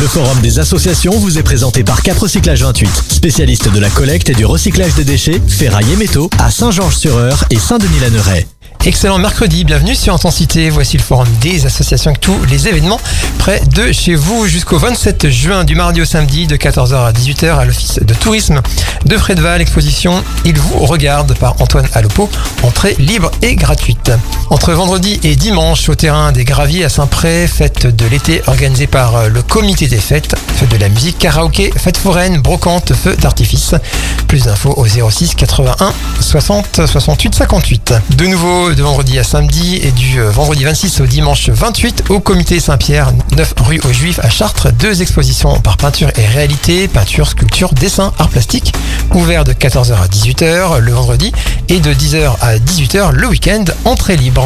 Le forum des associations vous est présenté par Cap Recyclage 28, spécialiste de la collecte et du recyclage des déchets, ferraille et métaux à Saint-Georges-sur-Eure et Saint-Denis-la-Neuraie. Excellent mercredi, bienvenue sur Intensité. Voici le forum des associations avec tous les événements près de chez vous jusqu'au 27 juin du mardi au samedi de 14h à 18h à l'office de tourisme de Frédval. Exposition Il vous regarde par Antoine Alopo, entrée libre et gratuite. Entre vendredi et dimanche au terrain des Graviers à Saint-Pré, fête de l'été organisée par le comité des fêtes, fête de la musique, karaoké, fête foraine, brocante, feu d'artifice. Plus d'infos au 06 81 60 68 58. De nouveau de vendredi à samedi et du vendredi 26 au dimanche 28 au comité Saint-Pierre, 9 rue aux Juifs à Chartres. 2 expositions par peinture et réalité, peinture, sculpture, dessin, art plastique, ouvert de 14h à 18h le vendredi et de 10h à 18h le week-end, entrée libre.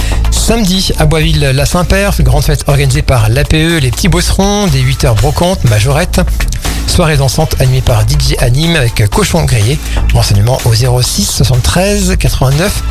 Samedi, à Boisville-la-Saint-Père, grande fête organisée par l'APE, les petits bosserons, des 8h brocantes, majorette. Soirée dansante animée par DJ Anime avec cochon grillé. Renseignements au 06 73 89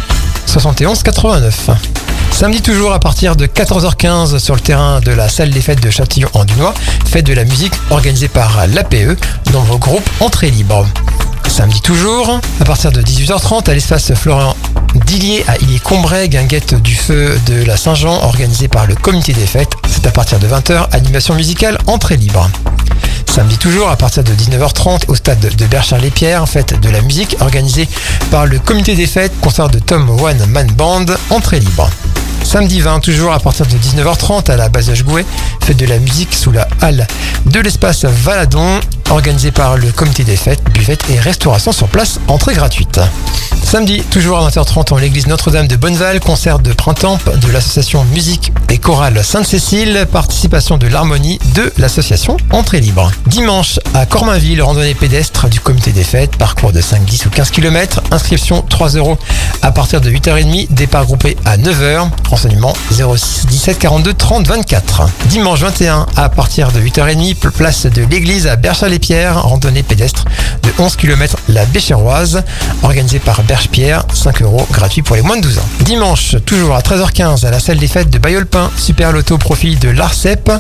71 89. Samedi toujours à partir de 14h15 sur le terrain de la salle des fêtes de Châtillon-en-Dunois, fête de la musique organisée par l'APE, nombreux groupes, entrée libre. Samedi toujours, à partir de 18h30 à l'espace Florent Dillier à Illier-Combray, guinguette du feu de la Saint-Jean organisée par le comité des fêtes. C'est à partir de 20h, animation musicale, entrée libre. Samedi toujours, à partir de 19h30 au stade de Berchères-les-Pierres, fête de la musique organisée par le comité des fêtes, concert de Tom One Man Band, entrée libre. Samedi 20, toujours à partir de 19h30 à la Bazoche-Gouet, fête de la musique sous la halle de l'espace Valadon, organisée par le comité des fêtes, buvette et restauration sur place, entrée gratuite. Samedi, toujours à 20h30 en l'église Notre-Dame de Bonneval, concert de printemps de l'association Musique et Chorale Sainte-Cécile, participation de l'harmonie de l'association, entrée libre. Dimanche, à Cormainville, randonnée pédestre du comité des fêtes, parcours de 5, 10 ou 15 km, inscription 3 € à partir de 8h30, départ groupé à 9h, renseignement 06 17 42 30 24. Dimanche 21, à partir de 8h30, place de l'église à Berchères-les-Pierres, randonnée pédestre de 11 km la Béchéroise, organisée par Berche-Pierre, 5 € gratuit pour les moins de 12 ans. Dimanche, toujours à 13h15 à la salle des fêtes de Bayeulpin, super loto profit de l'ARCEP,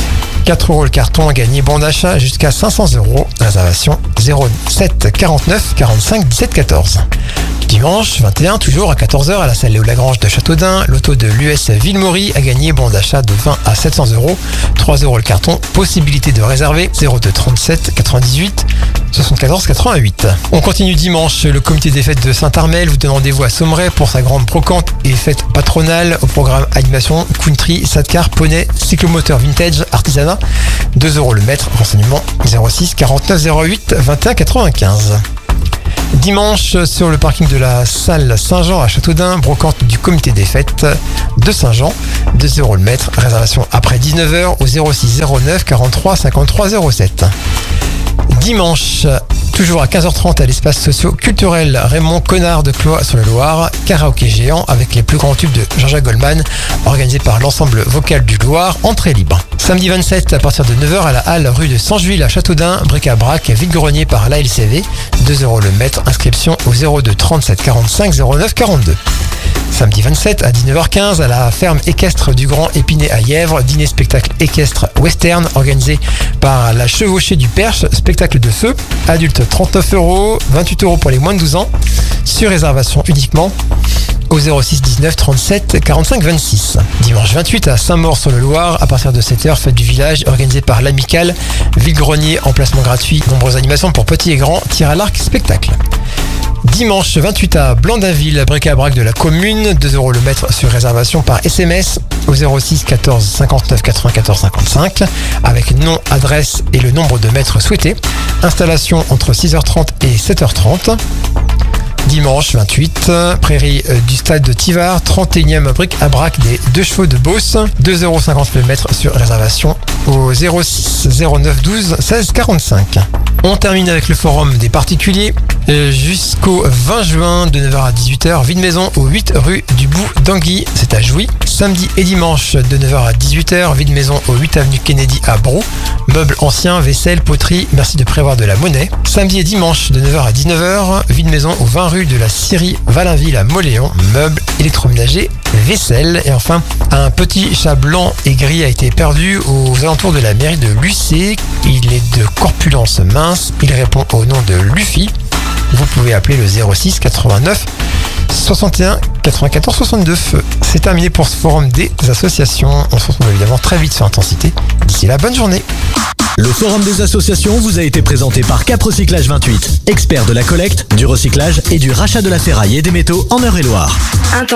4 € le carton à gagner, bon d'achat jusqu'à 500 €, réservation 07 49 45 17 14. Dimanche 21, toujours à 14h à la salle Léo Lagrange de Châteaudun, loto de l'US Villemaury à gagner, bon d'achat de 20 à 700 €, 3 € le carton, possibilité de réserver 02 37 98 74 88. On continue dimanche, le comité des fêtes de Saint-Armel vous donne rendez-vous à Saumeray pour sa grande brocante et fête patronale au programme animation, country, sidecar, poney, cyclomoteur vintage, artisanat, 2 € le mètre, renseignement 06 49 08 21 95. Dimanche, sur le parking de la salle Saint-Jean à Châteaudun, brocante du comité des fêtes de Saint-Jean, 2 € le mètre, réservation après 19h au 06 09 43 53 07. Dimanche, toujours à 15h30 à l'espace socio-culturel Raymond Connard de Cloix-sur-le-Loir, karaoké géant avec les plus grands tubes de Jean-Jacques Goldman, organisé par l'ensemble vocal du Loir, entrée libre. Samedi 27, à partir de 9h à la halle rue de Saint-Juil à Châteaudun, bric-à-brac, vide-grenier par l'ALCV, 2 € le mètre, inscription au 02 37 45 09 42. Samedi 27 à 19h15 à la ferme équestre du Grand Épinay à Yèvre, dîner spectacle équestre western organisé par la Chevauchée du Perche, spectacle de feu, adulte 39 €, 28 € pour les moins de 12 ans, sur réservation uniquement au 06 19 37 45 26. Dimanche 28 à Saint-Maur-sur-le-Loir, à partir de 7h, fête du village organisée par l'Amicale, vide-grenier, emplacement gratuit, nombreuses animations pour petits et grands, tir à l'arc, spectacle. Dimanche 28 à Blandinville, bric-à-brac de la commune, 2 € le mètre sur réservation par SMS au 06 14 59 94 55 avec nom, adresse et le nombre de mètres souhaités. Installation entre 6h30 et 7h30. Dimanche 28, prairie du stade de Tivard, 31e bric-à-brac des 2 chevaux de Beauce, 2,50 € le mètre sur réservation au 06 09 12 16 45. On termine avec le forum des particuliers jusqu'au 20 juin de 9h à 18h, vide maison au 8 rue du Bout d'Anguy, c'est à Jouy. Samedi et dimanche de 9h à 18h, vide maison au 8 avenue Kennedy à Brou, Meubles anciens, vaisselle, poterie, merci de prévoir de la monnaie. Samedi et dimanche de 9h à 19h, vie de maison au 20 rue de la Syrie, Valinville à Moléon. Meubles, électroménager, vaisselle. Et enfin, un petit chat blanc et gris a été perdu aux alentours de la mairie de Lucé. Il est de corpulence mince. Il répond au nom de Luffy. Vous pouvez appeler le 06 89 61 94 62. C'est terminé pour ce forum des associations. On se retrouve évidemment très vite sur Intensité. D'ici là, bonne journée. Le forum des associations vous a été présenté par Cap Recyclage 28, expert de la collecte, du recyclage et du rachat de la ferraille et des métaux en Eure-et-Loire.